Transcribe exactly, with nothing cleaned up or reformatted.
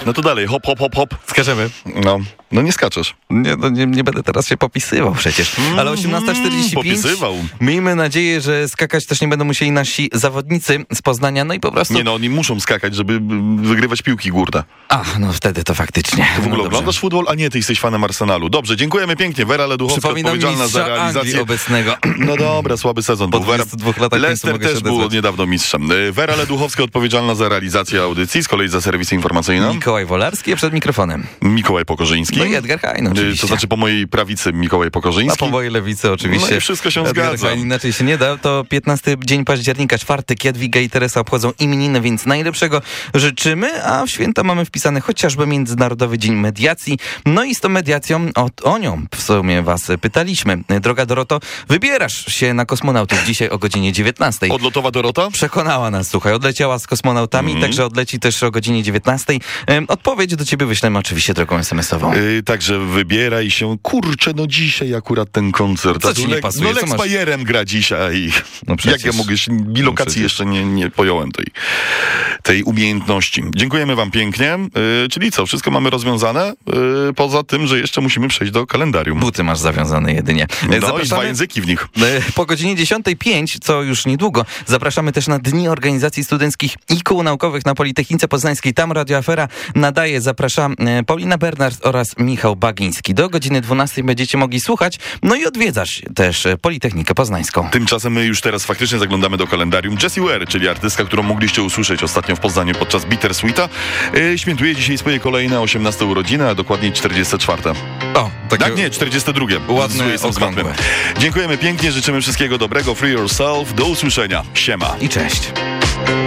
No to dalej, hop, hop, hop, hop. Skaczemy. No, no nie skaczesz. Nie, no nie, nie będę teraz się popisywał przecież. Ale osiemnasta czterdzieści pięć. Popisywał. Miejmy nadzieję, że skakać też nie będą musieli nasi zawodnicy z Poznania, no i po prostu... Nie no, oni muszą skakać, żeby wygrywać piłki górne. Ach, no wtedy to faktycznie. To w ogóle no oglądasz futbol? A nie, ty jesteś fanem Arsenalu. Dobrze, dziękujemy pięknie. Wera Leduchowska Przypominam odpowiedzialna za mistrza realizację. Anglii obecnego. No dobra, słaby sezon. Po był. Wera... dwudziestu dwóch latach Leicester też był odezwać. niedawno mistrzem. Wera Leduchowska odpowiedzialna za realizację audycji, z kolei za serwis informacyjny. Mikołaj Wolarski, a przed mikrofonem. Mikołaj Pokorzyński. No i Edgar Hein, oczywiście. To znaczy po mojej prawicy Mikołaj A Pokorzyński. po mojej lewicy oczywiście. No i wszystko się Edgar zgadza. Hein, inaczej się nie da. To piętnasty dzień października, czwartek. Jadwiga i Teresa obchodzą imieniny, więc najlepszego życzymy, a w święta mamy wpisany chociażby Międzynarodowy Dzień Mediacji. No i z tą mediacją, o, o nią w sumie was pytaliśmy. Droga Doroto, wybierasz się na kosmonautów dzisiaj o godzinie dziewiętnastej. Odlotowa Dorota? Przekonała nas, słuchaj, odleciała z kosmonautami, Mm. także odleci też o godzinie dziewiętnastej. Ehm, odpowiedź do ciebie wyślemy oczywiście drogą es em esową. Yy, także wybieraj się. Kurczę, no dzisiaj akurat ten koncert. Co A ci tu nie Lex- pasuje? No Co Lex masz? Bayerem gra dzisiaj. No przecież. Jak ja mogę się... Bilokacji przecież. jeszcze nie, nie pojąłem tej, tej umiejętności. Dziękujemy wam pięknie. Yy, czyli co, wszystko mamy rozwiązane? Yy, poza tym, że jeszcze musimy przejść do kalendarium. Buty masz zawiązane jedynie. No i dwa języki w nich. E, Po godzinie dziesiątej pięć, co już niedługo, zapraszamy też na Dni Organizacji Studenckich i Kół Naukowych na Politechnice Poznańskiej. Tam Radio Afera nadaje. Zapraszam e, Paulina Bernard oraz Michał Bagiński. Do godziny dwunastej będziecie mogli słuchać, no i odwiedzać też e, Politechnikę Poznańską. Tymczasem my już teraz faktycznie zaglądamy do kalendarium. Jessie Ware, czyli artystka, którą mogliście usłyszeć ostatnio w Poznaniu podczas Bittersweeta, yy, świętuje dzisiaj swoje kolejne osiemnaste urodziny, a dokładnie czterdzieste czwarte. O, takie Tak, nie, czterdzieste drugie. ładne, Zły jestem z matmy. okrągłe. Dziękujemy pięknie, życzymy wszystkiego dobrego. Free yourself. Do usłyszenia. Siema. I cześć.